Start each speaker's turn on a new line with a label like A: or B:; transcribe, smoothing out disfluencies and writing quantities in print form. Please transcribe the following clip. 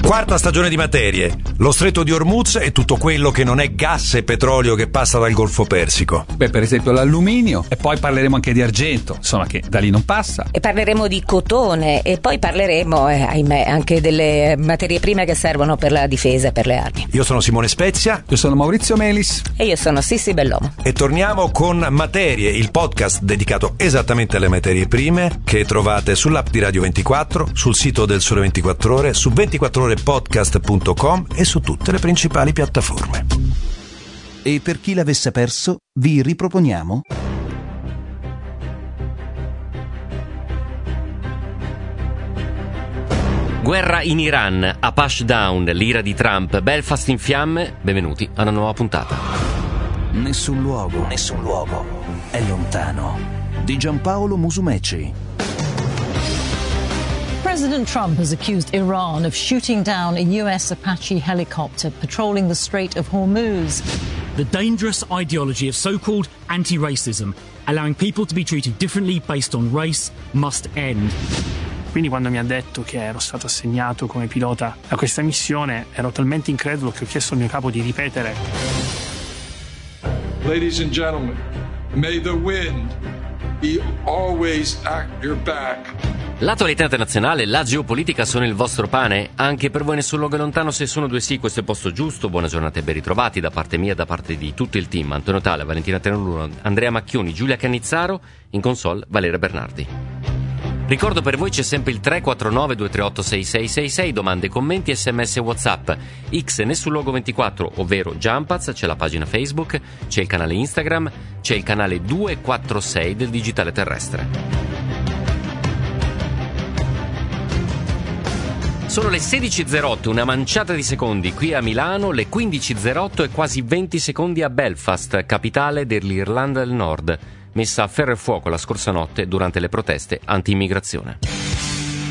A: Quarta stagione di Materie. Lo stretto di Hormuz e tutto quello che non è gas e petrolio che passa dal Golfo Persico.
B: Beh, per esempio l'alluminio, e poi parleremo anche di argento, insomma, che da lì non passa.
C: E parleremo di cotone e poi parleremo, ahimè, anche delle materie prime che servono per la difesa e per le armi.
A: Io sono Simone Spezia.
B: Io sono Maurizio Melis.
C: E io sono Sissi Bellomo.
A: E torniamo con Materie, il podcast dedicato esattamente alle materie prime che trovate sull'app di Radio 24, sul sito del Sole 24 Ore, su 24orepodcast.com e su tutte le principali piattaforme.
D: E per chi l'avesse perso, vi riproponiamo
E: Guerra in Iran, a Pushdown, l'ira di Trump, Belfast in fiamme. Benvenuti a una nuova puntata.
D: Nessun luogo è lontano, di Giampaolo Musumeci.
F: President Trump has accused Iran of shooting down a US Apache helicopter patrolling the Strait of Hormuz.
G: The dangerous ideology of so-called anti-racism, allowing people to be treated differently based on race, must end.
H: Quindi quando mi ha detto che ero stato assegnato come pilota a questa missione, ero talmente incredulo che ho chiesto al mio capo di ripetere.
I: Ladies and gentlemen, may the wind be always at your back.
E: L'attualità internazionale e la geopolitica sono il vostro pane? Anche per voi nessun luogo è lontano, se sono due sì, questo è il posto giusto. Buona giornata e ben ritrovati da parte mia e da parte di tutto il team. Antonio Tale, Valentina Tenulo, Andrea Macchioni, Giulia Cannizzaro, in console Valeria Bernardi. Ricordo per voi c'è sempre il 349 238 6666, domande, commenti, sms e whatsapp. X Nessun Luogo 24, ovvero Jumpaz, c'è la pagina Facebook, c'è il canale Instagram, c'è il canale 246 del Digitale Terrestre. Sono le 16.08, una manciata di secondi qui a Milano, le 15.08 e quasi 20 secondi a Belfast, capitale dell'Irlanda del Nord, messa a ferro e fuoco la scorsa notte durante le proteste anti-immigrazione.